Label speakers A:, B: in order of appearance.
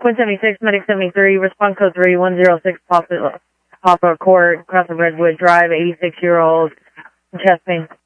A: Quinn 76, Medic 73, response code 3106, Papa Court, across of Redwood Drive, 86-year-old, chest pain.